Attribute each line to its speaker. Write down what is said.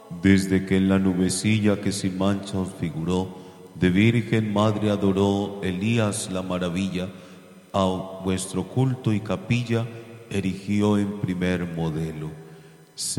Speaker 1: Desde que en la nubecilla que sin mancha os figuró, de Virgen Madre adoró Elías la maravilla, a vuestro culto y capilla erigió en primer modelo.